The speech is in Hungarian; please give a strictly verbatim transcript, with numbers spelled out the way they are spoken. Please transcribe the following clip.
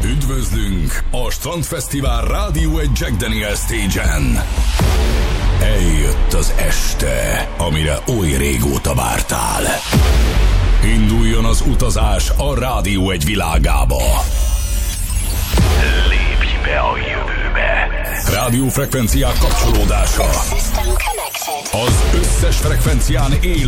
Üdvözlünk a Strandfesztivál Rádió egy Jack Daniel Stage-en. Eljött az este, amire oly régóta vártál. Induljon az utazás a Rádió egy világába. Lépj be a jövőbe. Rádiófrekvenciák kapcsolódása. Az összes frekvencián élő